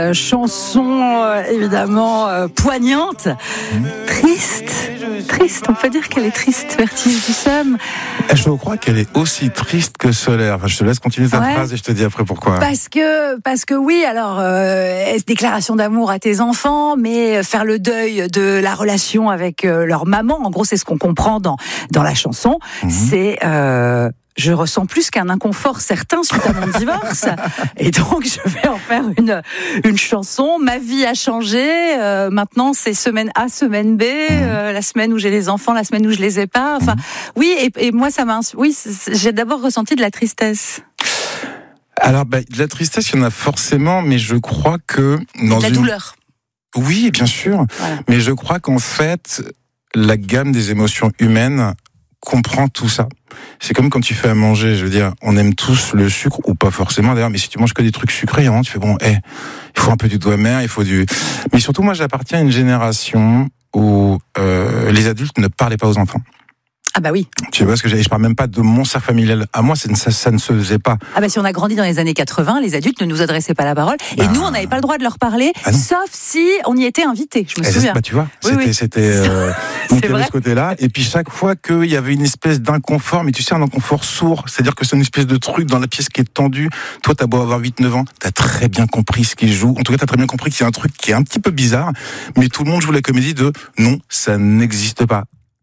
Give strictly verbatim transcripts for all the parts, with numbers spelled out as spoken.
euh, chanson euh, évidemment euh, poignante, triste, triste. On peut dire qu'elle est triste, Vertige du Somme. Je crois qu'elle est aussi triste que solaire. Enfin, je te laisse continuer ta ouais. phrase et je te dis après pourquoi. Parce que, parce que oui, alors euh, déclaration d'amour à tes enfants, mais faire le deuil de la relation avec euh, leur maman. En gros, c'est ce qu'on comprend dans dans la chanson. Mmh. C'est euh, je ressens plus qu'un inconfort certain suite à mon divorce. Et donc, je vais en faire une, une chanson. Ma vie a changé. Euh, maintenant, c'est semaine A, semaine B. Euh, la semaine où j'ai les enfants, la semaine où je les ai pas. Enfin, oui, et, et moi, ça m'a... Oui, j'ai d'abord ressenti de la tristesse. Alors, bah, de la tristesse, il y en a forcément, mais je crois que... Dans de la une... douleur. Oui, bien sûr. Voilà. Mais je crois qu'en fait, la gamme des émotions humaines comprend tout ça. C'est comme quand tu fais à manger, je veux dire, on aime tous le sucre, ou pas forcément d'ailleurs, mais si tu manges que des trucs sucrés, hein, tu fais bon, eh, il faut un peu du doigt amer, il faut du... Mais surtout, moi, j'appartiens à une génération où euh, les adultes ne parlaient pas aux enfants. Ah bah oui. Tu vois ce que j'ai, je parle même pas de mon cercle familial. À moi, ça, ça, ça ne se faisait pas. Ah bah si on a grandi dans les années quatre-vingts, les adultes ne nous adressaient pas la parole. Bah... Et nous, on n'avait pas le droit de leur parler, ah sauf si on y était invité. Je me et souviens. Bah tu vois, oui, c'était, oui. c'était, euh, c'est vrai. De ce côté-là. Et puis chaque fois qu'il y avait une espèce d'inconfort, mais tu sais, un inconfort sourd, c'est-à-dire que c'est une espèce de truc dans la pièce qui est tendue. Toi, t'as beau avoir huit neuf ans, t'as très bien compris ce qu'il joue. En tout cas, t'as très bien compris qu'il y a un truc qui est un petit peu bizarre, mais tout le monde joue la comédie de non, ça n'existe pas.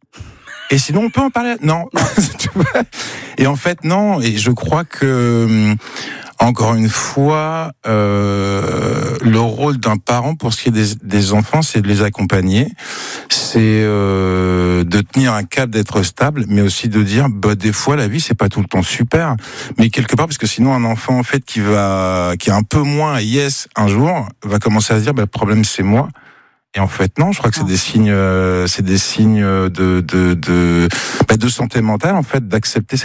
Et sinon, on peut en parler. Non. Et en fait, non. Et je crois que, encore une fois, euh, le rôle d'un parent pour ce qui est des, des enfants, c'est de les accompagner, c'est euh, de tenir un cap, d'être stable, mais aussi de dire, bah des fois, la vie, c'est pas tout le temps super, mais quelque part, parce que sinon, un enfant en fait qui va, qui est un peu moins yes un jour, va commencer à se dire, bah le problème, c'est moi. Et en fait, non, je crois que c'est des signes, euh, c'est des signes de, de, de, bah, de santé mentale, en fait, d'accepter cette